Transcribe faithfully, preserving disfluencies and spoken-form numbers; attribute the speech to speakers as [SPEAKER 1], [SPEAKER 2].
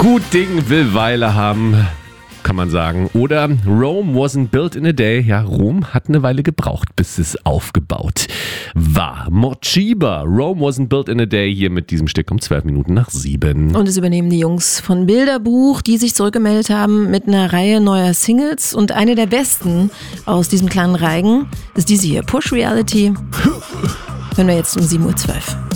[SPEAKER 1] Gut Ding will Weile haben, kann man sagen. Oder Rome wasn't built in a day. Ja, Rom hat eine Weile gebraucht, bis es aufgebaut war. Morcheeba, Rome wasn't built in a day, hier mit diesem Stück um zwölf Minuten nach sieben.
[SPEAKER 2] Und es übernehmen die Jungs von Bilderbuch, die sich zurückgemeldet haben mit einer Reihe neuer Singles. Und eine der besten aus diesem kleinen Reigen ist diese hier, Push Reality. Hören wir jetzt um sieben Uhr zwölf.